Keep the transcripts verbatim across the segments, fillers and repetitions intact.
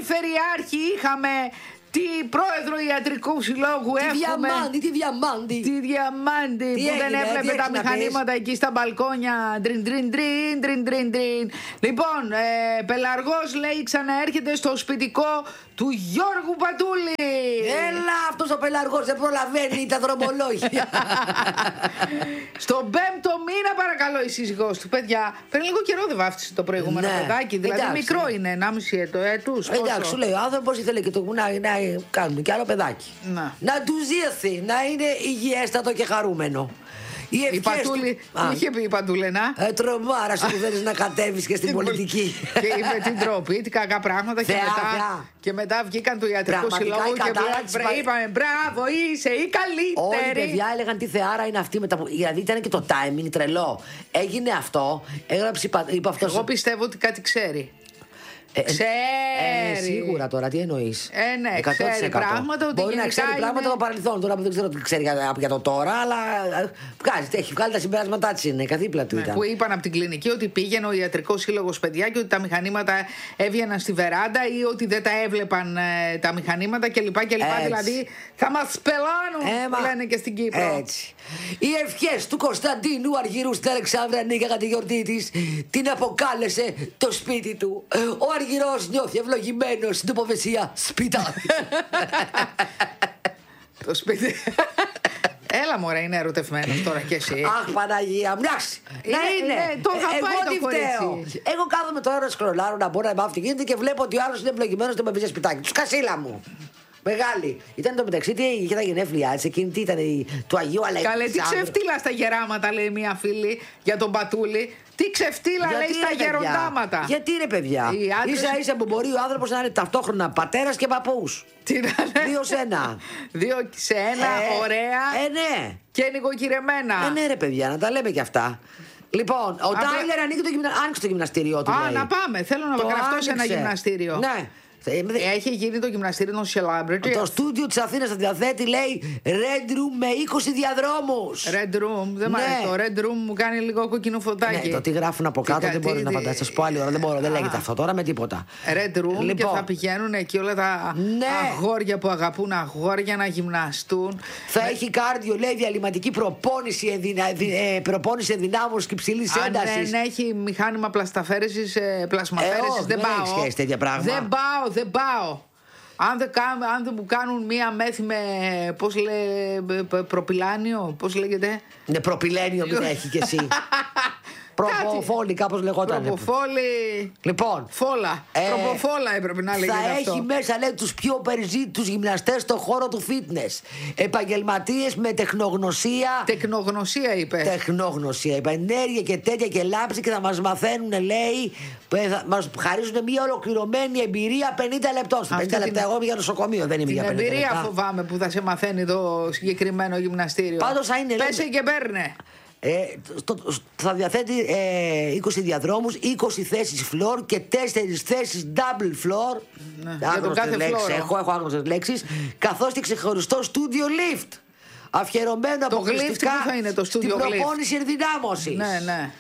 Περιφερειάρχη είχαμε, τι πρόεδρο ιατρικού συλλόγου Τι έχουμε. διαμάντη, τι διαμάντη. Τη διαμάντη Τι που έγινε, δεν τι έβλεπε έχεις τα να μηχανήματα εκεί στα μπαλκόνια. Τριν, τριν, τριν, τριν, τριν, τριν. Λοιπόν, ε, Πελαργός λέει ξαναέρχεται στο σπιτικό του Γιώργου Πατούλη. Έλα, αυτός ο Πελαργός δεν προλαβαίνει τα δρομολόγια. Στον πέμπτο μήνα, παρακαλώ, η σύζυγός του. Παιδιά, πριν λίγο καιρό δεν βάφτισε το προηγούμενο Ναι. παιδάκι. Δηλαδή Εντάξει. μικρό είναι, ενάμιση έτο, έτους. Εντάξει, σου λέει ο άνθρωπος ήθελε και το να, να κάνουμε κι άλλο παιδάκι. Να. Να του ζήσει, να είναι υγιέστατο και χαρούμενο. Οι Η ευχές Πατούλη, του... τι είχε πει η Πατούλενα. Ε, τρομάρα σου που θέλεις να κατέβεις και στην πολιτική. Και είπε την τροπή, τι κακά πράγματα. Και Θεά, μετά, θεά. και μετά βγήκαν του ιατρικού Πραγματικά συλλόγου η και κατάρα της βρε- πα- είπαμε μπράβο, είσαι η Όλοι οι καλύτερη. παιδιά έλεγαν τι θεάρα είναι αυτή. Μετα... Δηλαδή ήταν και το timing τρελό. Έγινε αυτό, έγραψε, είπα, είπα αυτός. Εγώ πιστεύω ότι κάτι ξέρει. Ε, Ξέρει. Ε, σίγουρα τώρα, τι εννοείς. Ε, ναι, εκατό τοις εκατό. ξέρει πράγματα ότι Μπορεί να γενικά ξέρει πράγματα είναι- από το παρελθόν. Τώρα που δεν ξέρω τι ξέρει για, για το τώρα, αλλά ε, βγάζει, έχει βγάλει τα συμπεράσματά τη. Είναι καθίπλα του Ναι, ήταν. που είπαν από την κλινική ότι πήγαινε ο ιατρικός σύλλογος παιδιά και ότι τα μηχανήματα έβγαιναν στη βεράντα ή ότι δεν τα έβλεπαν ε, τα μηχανήματα κλπ. κλπ. Έτσι. Δηλαδή θα μας πελάνουν, Έμα. λένε και στην Κύπρο. Έτσι. Οι ευχές του Κωνσταντίνου Αργυρού στην Αλεξάνδρα Νίκα για τη γιορτή της την αποκάλεσε το σπίτι του. Ο Αργυρός νιώθει ευλογημένος στην τοποθεσία σπιτάδι. Το σπίτι. Έλα μωρέ, είναι ερωτευμένος τώρα κι εσύ. Αχ, Παναγία, μοιάζει. Είναι- Να είναι. είναι, το αγαπάει Εγώ το τι φταίω. κορίτσι. Εγώ κάθομαι τώρα να σκρολάρω να μπορώ να μάθω τι γίνεται και βλέπω ότι ο άλλος είναι ευλογημένος στο μπεμπίζε σπιτάκι. Του σκασίλα μου. Μεγάλη. Ήταν το μεταξύ, τι είχε τα γενέθλιά της, εκείνη τι ήταν η, του Αγίου Αλέξανδρου. Καλέ, τι ξεφτύλα στα γεράματα, λέει μία φίλη για τον Πατούλη. Τι ξεφτύλα, Γιατί, λέει, στα ρε, παιδιά? γεροντάματα. Γιατί ρε παιδιά, Οι άντρες- ίσα ίσα που μπορεί ο άνθρωπος να είναι ταυτόχρονα πατέρας και παππούς. Τι να λέει? Δύο σε ένα. Δύο σε ένα, Ε, ωραία Ε, ναι. και νοικοκυρεμένα. Ε, ναι, ρε παιδιά, να τα λέμε κι αυτά. Λοιπόν, ο Απλά- Τάιλερ ανοίγει το γυμνα... άνοιξε το γυμναστήριό του. Α, λέει. να πάμε. Θέλω να Το γραφτώ σε ένα άνοιξε. γυμναστήριο. Ναι. Έχει γίνει το γυμναστήριο των celebrity. Το στούντιο της Αθήνας θα διαθέτει, λέει, Red Room με είκοσι διαδρόμους. Red Room, δεν μ' Ναι. αρέσει. Το Red Room μου κάνει λίγο κοκκινό φωτάκι. Ναι, το τι γράφουν από κάτω Τι δεν κα- μπορεί τι- να τι- φανταστεί. Θα σου πω άλλη ώρα. Δεν μπορώ, δεν Α. λέγεται αυτό τώρα με τίποτα. Red Room και Λοιπόν. θα πηγαίνουν εκεί όλα τα Ναι. αγόρια που αγαπούν αγόρια να γυμναστούν. Θα έχει κάρδιο, λέει, διαλυματική προπόνηση, ενδυνα... ε, προπόνηση ενδυνάμωσης και υψηλής Αν έντασης. δεν έχει μηχάνημα πλασταφέρεσης, ε, πλασμαφέρεσης, Ε, όχι, δεν δεν πάω. έχει σχέση τέτοια πράγμα. Δεν πάω, δεν πάω. Αν δεν, κάνουν, αν δεν μου κάνουν μία μέθη με, πώς λέει, προπυλάνιο, πώς λέγεται. Ναι, προπυλένιο μην έχει κι εσύ. Προποφόλη, κάπως λεγόταν. Προποφόλη. Λοιπόν, Φόλα. Ε, Προποφόλα έπρεπε να λέγεται θα αυτό. έχει μέσα, λέει, τους πιο περιζήτητους γυμναστές στον χώρο του fitness. Επαγγελματίες με τεχνογνωσία. Τεχνογνωσία είπε. Τεχνόγνωσια, είπα, ενέργεια και τέτοια και λάμψη και θα μας μαθαίνουν, λέει, ε, θα μας χαρίζουν μια ολοκληρωμένη εμπειρία πενήντα λεπτών. Στο Αυτή πενήντα την- λεπτά εγώ είμαι για νοσοκομείο, δεν είμαι Την για πενήντα εμπειρία λεπτά. φοβάμαι που θα σε μαθαίνει το συγκεκριμένο γυμναστήριο. Πάντως θα είναι, Πέσε λέει- και παίρνε. Ε, στο, θα διαθέτει ε, είκοσι διαδρόμους, είκοσι θέσεις floor και τέσσερις θέσεις double floor. Ναι, για τον Άγνωστες κάθε λέξεις, φλόρο. έχω, έχω άγνωστες λέξεις. Καθώς και ξεχωριστό studio lift. Αφιερωμένο Το αποκλειστικά lift, πού θα είναι το στην studio lift? προπόνηση ενδυνάμωσης. Ναι, ναι.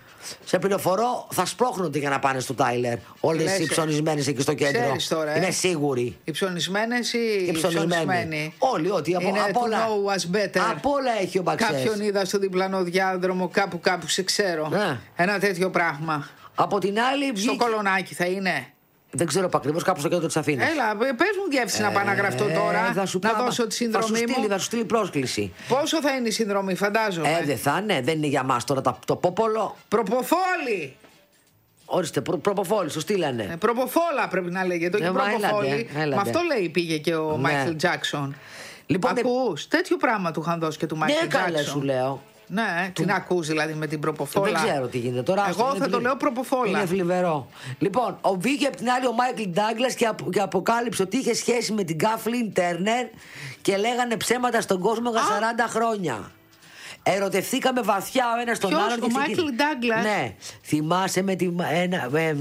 Σε πληροφορώ, θα σπρώχνονται για να πάνε στο Τάιλερ. Όλες Λες, οι ψωνισμένες εκεί στο κέντρο. ξέρεις τώρα, ε. Είμαι σίγουρη. Οι ψωνισμένες ή οι Οι ψωνισμένοι. ψωνισμένοι. Όλοι, ό,τι. Από, Είναι από to όλα, know what's better. από όλα έχει ο Μπαξές. Κάποιον είδα στο διπλανό διάδρομο, κάπου κάπου σε ξέρω. Ναι. Ένα τέτοιο πράγμα. Από την άλλη Στο βγήκε... κολονάκι θα είναι. Δεν ξέρω ακριβώς, κάπου στο κέντρο της Αθήνας. Έλα, πες μου διεύθυνση να πάω να γραφτώ Ε, τώρα. θα σου Να πω, δώσω τη θα συνδρομή σου στείλει, μου. Θα σου στείλει πρόσκληση. Πόσο θα είναι η συνδρομή, φαντάζομαι. Ε, δεν θα είναι, δεν είναι για μας τώρα τα- το πόπολο. Προποφόλη. Ορίστε, προ, προποφόλη, σου στείλανε. Ε, προποφόλα πρέπει να λέγεται, όχι Ε, μα προποφόλη. έλατε, έλατε. Με αυτό λέει πήγε και ο Ναι. Μάικλ Τζάκσον. Λοιπόν, Ακούς, τέτοιο πράγμα του είχαν δώσει και του Μάικλ ναι, καλέ Τζάκσον. σου λέω. Ναι, την ακούς δηλαδή με την προποφόλα. Δεν ξέρω τι γίνεται τώρα. Εγώ είναι θα το θλιβε- λέω προποφόλα. Είναι θλιβερό. Λοιπόν, ο βγήκε απ' την άλλη ο Μάικλ Ντάγκλας και, απο- και αποκάλυψε ότι είχε σχέση με την Καφλίν Τέρνερ και λέγανε ψέματα στον κόσμο για σαράντα χρόνια. Ερωτευθήκαμε βαθιά ο ένας τον Ποιος, άλλον. ο και Μάικλ ξεκι- Ντάγκλας? Ναι. Θυμάσαι με τη, ένα, ε,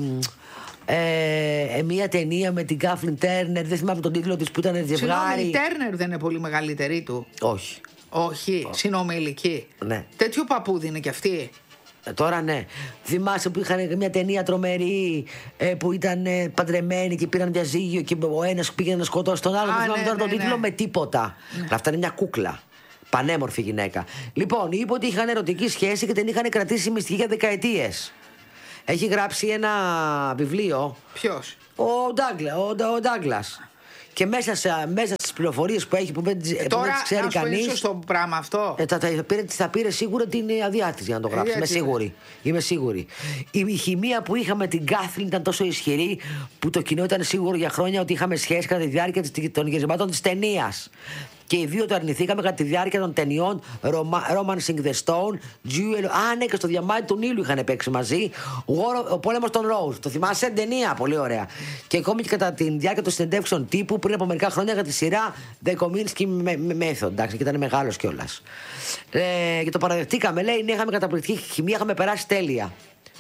ε, ε, μια ταινία με την Καφλίν Τέρνερ, δεν θυμάμαι τον τίτλο της που ήταν Συγγνώμη, ζευγάρι. η Τέρνερ δεν είναι πολύ μεγαλύτερη του. Όχι. Όχι, συνομιλική. Ναι. Τέτοιο παππούδι είναι κι αυτή. Ε, τώρα ναι. Θυμάσαι που είχαν μια ταινία τρομερή ε, που ήταν ε, παντρεμένοι και πήραν διαζύγιο και ο ένας πήγαινε να σκοτώσει τον άλλον. Α, Δεν θυμάμαι ναι, τώρα ναι, τον ναι. τίτλο με τίποτα. Ναι. Αυτά είναι μια κούκλα. Πανέμορφη γυναίκα. Λοιπόν, είπε ότι είχαν ερωτική σχέση και την είχαν κρατήσει μυστική για δεκαετίες. Έχει γράψει ένα βιβλίο. Ποιος? Ο Ντάγκλα, ο, ο Ντάγκλας. Και μέσα, σε, μέσα στις πληροφορίες που έχει που δεν, Ε, που τώρα, δεν τις ξέρει να σου πω, είναι κανείς. σωστό πράγμα αυτό. Ε, θα, θα, πήρε, θα πήρε σίγουρα την αδειά της για να το γράψει. Ε, Είμαι γιατί, σίγουρη. Είμαι σίγουρη. Η, η χημεία που είχαμε την Κάθλιν ήταν τόσο ισχυρή που το κοινό ήταν σίγουρο για χρόνια ότι είχαμε σχέση κατά τη διάρκεια της, των γυρισμάτων της ταινίας. Και οι δύο το αρνηθήκαμε κατά τη διάρκεια των ταινιών Romancing the Stone, Jewel. Α, ναι, και στο Διαμάντι του Νείλου είχαν παίξει μαζί. War, ο πόλεμος των Rose. Το θυμάσαι, ταινία, πολύ ωραία. Και ακόμη και κατά τη διάρκεια των συνεντεύξεων τύπου πριν από μερικά χρόνια για τη σειρά The Kominsky Method. Εντάξει, και ήταν μεγάλος κιόλας. Ε, και το παραδεχτήκαμε, λέει, ναι, είχαμε καταπληκτική χημεία, είχαμε περάσει τέλεια.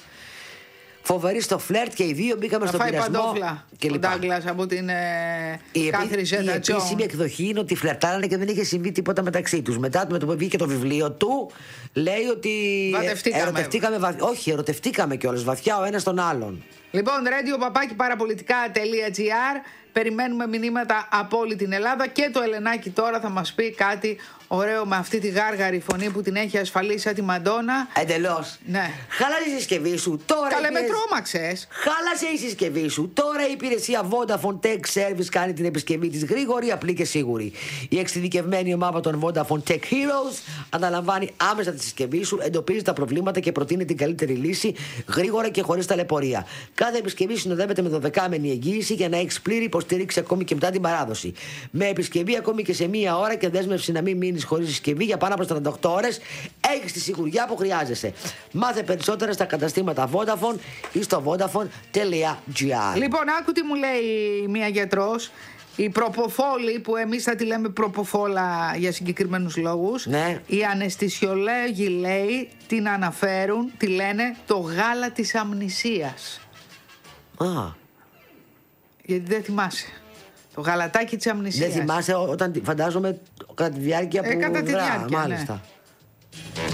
Φοβερή στο φλερτ και οι δύο μπήκαμε στον πειρασμό. Θα φάει παντόφλα ο Ντάγκλας από την Κάθριν Ζέτα Τζον. Η επίσημη εκδοχή είναι ότι φλερτάρανε και δεν είχε συμβεί τίποτα μεταξύ τους. Μετά με το που βγήκε το βιβλίο του, λέει ότι. Βατευτήκαμε. Ερωτευτήκαμε βα... Όχι, ερωτευτήκαμε κιόλας βαθιά ο ένας τον άλλον. Λοιπόν, radio παπάκι παραπολιτικά τελεία τζι άρ. Περιμένουμε μηνύματα από όλη την Ελλάδα και το Ελενάκι τώρα θα μας πει κάτι ωραίο με αυτή τη γάργαρη φωνή που την έχει ασφαλίσει σαν τη Μαντόνα. Εντελώς. Ναι. Χάλασε η συσκευή σου. Τώρα Καλέ, με υπηρεσ... τρόμαξες. Χάλασε η συσκευή σου. Τώρα η υπηρεσία Vodafone Tech Service κάνει την επισκευή της γρήγορη, απλή και σίγουρη. Η εξειδικευμένη ομάδα των Vodafone Tech Heroes αναλαμβάνει άμεσα τη συσκευή σου, εντοπίζει τα προβλήματα και προτείνει την καλύτερη λύση γρήγορα και χωρίς ταλαιπωρία. Κάθε επισκευή συνοδεύεται με δωδεκάμενη εγγύηση για να έχει πλήρη υποστήριξη ακόμη και μετά την παράδοση. Με επισκευή ακόμη και σε μία ώρα και δέσμευση να μην μείνει χωρίς συσκευή για πάνω από σαράντα οκτώ ώρες, έχεις τη σιγουριά που χρειάζεσαι. Μάθε περισσότερα στα καταστήματα Vodafone ή στο vodafone τελεία gr. Λοιπόν, άκου τι μου λέει μία γιατρός. Η προποφόλη, που εμείς θα τη λέμε προποφόλα για συγκεκριμένους λόγους, Ναι. οι αναισθησιολόγοι, λέει, την αναφέρουν, τη λένε το γάλα της αμνησίας. Α, Γιατί δεν θυμάσαι. Το γαλατάκι της αμνησίας. δεν θυμάσαι ό- όταν φαντάζομαι κατά τη διάρκεια που Ε, κατά τη δρά, διάρκεια, μάλιστα. ναι.